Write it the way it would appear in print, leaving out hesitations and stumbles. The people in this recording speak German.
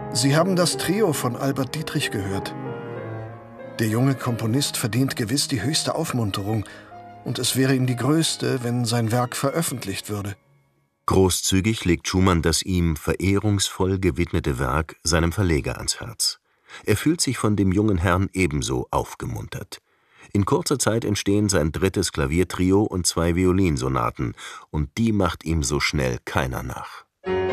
Sie haben das Trio von Albert Dietrich gehört. Der junge Komponist verdient gewiss die höchste Aufmunterung, und es wäre ihm die größte, wenn sein Werk veröffentlicht würde. Großzügig legt Schumann das ihm verehrungsvoll gewidmete Werk seinem Verleger ans Herz. Er fühlt sich von dem jungen Herrn ebenso aufgemuntert. In kurzer Zeit entstehen sein 3. Klaviertrio und 2 Violinsonaten, und die macht ihm so schnell keiner nach.